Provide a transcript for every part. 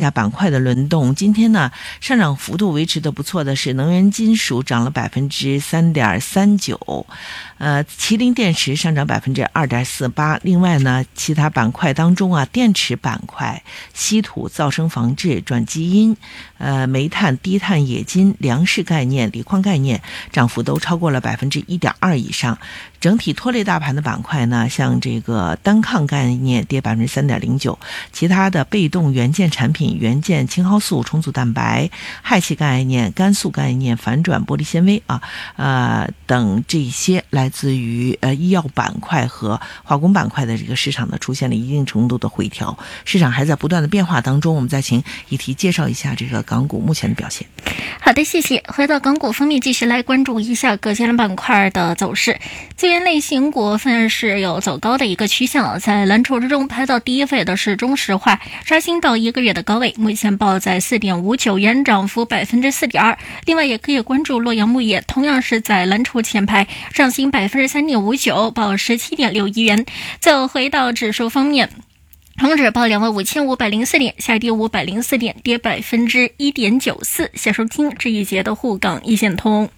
下板塊的輪動。今天呢，上漲幅度維持得不錯的是能源金屬漲了3.39%，麒麟電池上漲2.48%。另外呢，其他板塊當中啊，電池板塊、稀土、噪聲防治、轉基因、煤炭、低碳冶金、糧食概念、鋰礦概念漲幅都超過了1.2%以上。整體拖累大盤的板塊呢，像這個單抗概念跌3.09%，其他的被動元件產品、元件、青蒿素、重組蛋白、氦氣概念、乾素概念、反轉玻璃纖維等這些來自於醫藥板塊和化工板塊的這個市場呢，出現了一定程度的回調，市場還在不斷的變化當中。我們再請議題介紹一下這個港股目前的表現。 好的，謝謝。回到港股方面，繼續來關注一下各家板塊的走勢。資源類型股份是有走高的一個趨向，在藍籌之中排到第一位的是中石化，刷新到1個月的高位，目前報在4.59元，漲幅4.2%。另外也可以關注洛陽鉬業，同樣是在藍籌前排，上行3.59%，報17.61元。再回到指數方面，恒指報25,504點，下跌504點，跌1.94%。下收聽這一節的滬港一線通。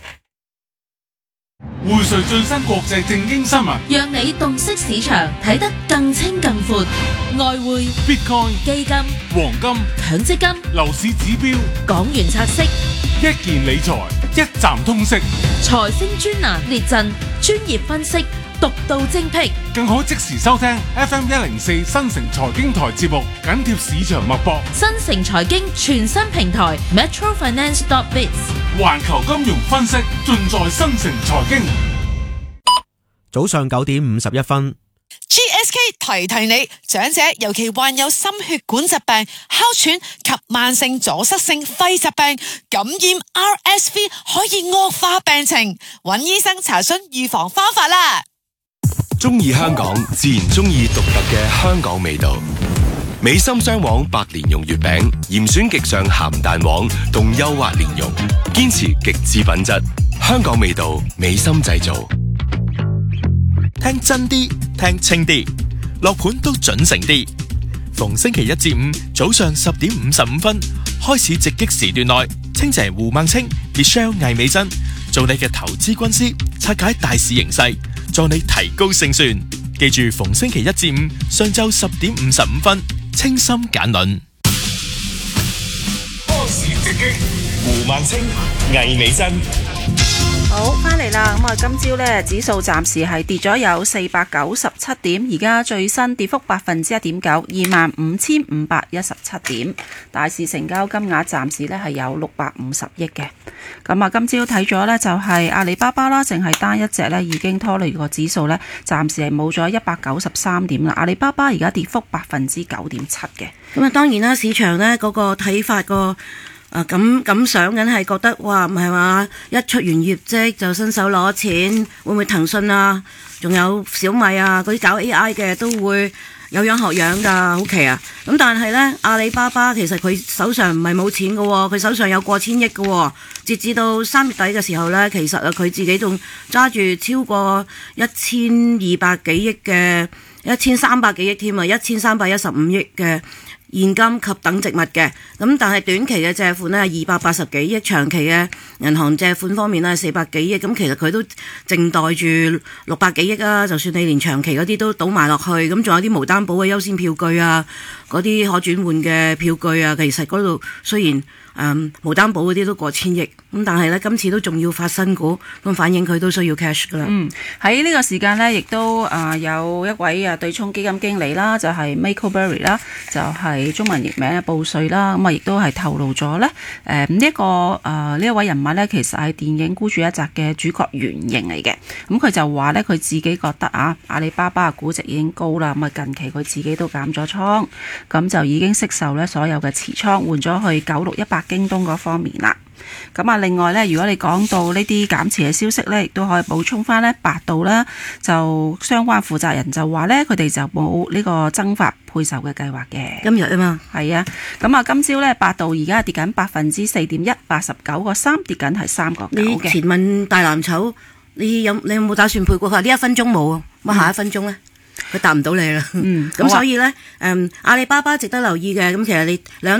匯萃最新國際正經新聞， 讓你洞悉市場，睇得更清更闊。外匯、 Bitcoin、 基金、 黃金、 強積金、 樓市指標、 港元拆息， 一件理財一站通識， 財星專欄列陣，專業分析，獨到精闢， 更可即時收聽 FM104 新城財經台節目，緊貼市場脈搏。 新城財經全新平台 metrofinance.biz， 環球金融分析盡在新城財經。 早上9:51。 GSK 提提你，長者尤其患有心血管疾病、哮喘及慢性阻塞性肺疾病，感染 RSV 可以惡化病情，揾醫生查詢預防方法啦。 中意香港，自然中意獨特嘅香港味道。美心雙黃百年蓉月餅，嚴選極上鹹蛋黃，動優滑蓮蓉，堅持極致品質，香港味道，美心製造。 聽真啲，聽清啲，落盤都準成啲。逢星期1至5早上10:55開始直擊時段內，清姐胡孟青、Michelle 魏美珍做你嘅投資軍師，拆解大市形勢，助你提高勝算。記住，逢星期1至5上晝10:55，清心簡論。 波士直擊，胡孟青、魏美珍。 好，翻嚟啦！咁啊，今朝呢指數暫時係跌咗有497點，而家最新跌幅1.9%，25,517點。大市成交金額暫時呢係有650億嘅。咁啊，今朝睇咗呢就係阿里巴巴啦，淨係單一隻呢已經拖累個指數呢，暫時係冇咗193點啦。阿里巴巴而家跌幅9.7%嘅。 咁啊，當然啦，市場呢嗰個睇法咁想緊係覺得哇，唔係話一出完業績就伸手攞錢，會唔會騰訊啊，仲有小米啊嗰啲搞 AI 嘅都會有樣學樣㗎，好奇啊！咁但係呢，阿里巴巴其實佢手上唔係冇錢嘅喎，佢手上有過千億嘅喎。截至到3月底嘅時候呢，其實佢自己仲揸住超過1200幾億嘅1300幾億添啊，1315億嘅現金及等值物嘅，咁但係短期嘅借款呢係280幾億，長期嘅銀行借款方面呢係400幾億，咁其實佢都淨袋住600幾億啊！就算你連長期嗰啲都倒埋落去，咁仲有啲無擔保嘅優先票據啊，嗰啲可轉換嘅票據啊，其實嗰度雖然無擔保嗰啲都過千億，咁但係呢，今次都仲要發新股，咁反映佢都需要 cash 噶啦。 喺呢個時間呢，亦都有一位對沖基金經理啦，就係 Michael Burry 啦，就係中文譯名嘅報稅啦，咁亦都係透露咗呢呢一位人物呢，其實係電影孤注一擲嘅主角原型嚟嘅。咁佢就話呢，佢自己覺得阿里巴巴嘅估值已經高啦，咁啊近期佢自己都減咗倉，咁就已經釋售呢所有嘅持倉，換咗去9618京東嗰方面啦。咁啊，另外呢，如果你講到呢啲減持嘅消息呢，亦都可以補充翻呢百度啦，就相關負責人就話呢，佢哋就冇呢個增發配售嘅計劃嘅。 今日啊嘛， 係啊。咁啊，今朝呢，百度而家跌緊4.1%， 89.3，跌緊係3.9嘅。 你前問大藍籌，你有冇打算配股？佢話呢1分鐘冇，咁下1分鐘呢？佢答唔到你啦。咁所以呢，阿里巴巴值得留意嘅。咁其實你兩